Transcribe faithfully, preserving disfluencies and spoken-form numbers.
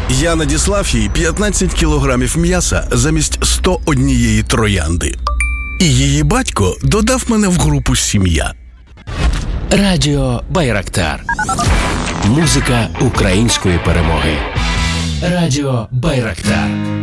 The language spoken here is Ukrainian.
Я надіслав їй п'ятнадцять кілограмів м'яса замість сто однієї троянди. І її батько додав мене в групу «Сім'я». Радіо Байрактар. Музика української перемоги. Радіо Байрактар.